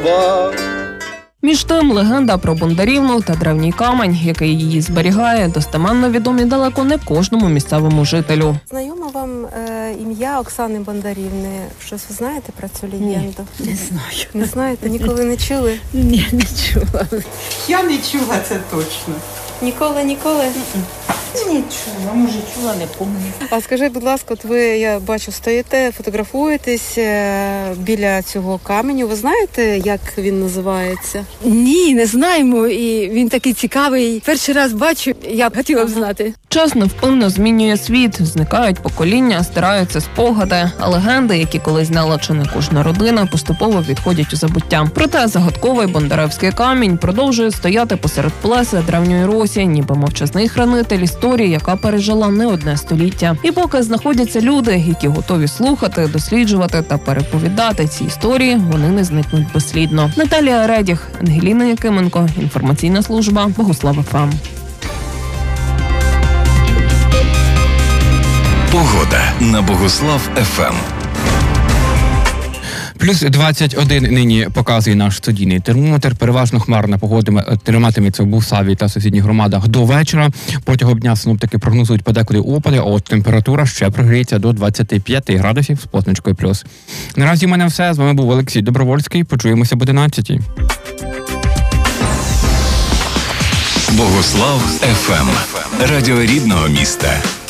Між тим, легенда про Бондарівну та древній камінь, який її зберігає, достеменно відомі далеко не кожному місцевому жителю. Знайомо вам ім'я Оксани Бондарівни? Щось ви знаєте про цю легенду? Ні, не знаю. Не знаєте? Ніколи не чули? Ні, не чула. Я не чула, це точно. Ніколи? Не чула, може чула, не пам'ятаю. А скажіть, будь ласка, от ви, я бачу, стоїте, фотографуєтесь біля цього каменю. Ви знаєте, як він називається? Ні, не знаємо, і він такий цікавий. Перший раз бачу, я б хотіла б знати. Час невпинно змінює світ, зникають покоління, стираються спогади, а легенди, які колись знала чи не кожна родина, поступово відходять у забуття. Проте загадковий Бондаревський камінь продовжує стояти посеред плеса древньої Росії, ніби мовчазний хранитель історії, яка пережила не одне століття. І поки знаходяться люди, які готові слухати, досліджувати та переповідати ці історії, вони не зникнуть безслідно. Наталія Редіх, Ангеліна Якименко, інформаційна служба Богослав ФМ. Погода на Богослав ФМ. Плюс 21 нині показує наш студійний термометр. Переважно хмарна погода триматиметься в Бусаві та сусідніх громадах до вечора. Протягом дня синоптики прогнозують подекуди опади, а от температура ще прогріється до 25 градусів з позначкою плюс. Наразі в мене все. З вами був Олексій Добровольський. Почуємося об 11-й. Богослав ФМ. Радіо рідного міста.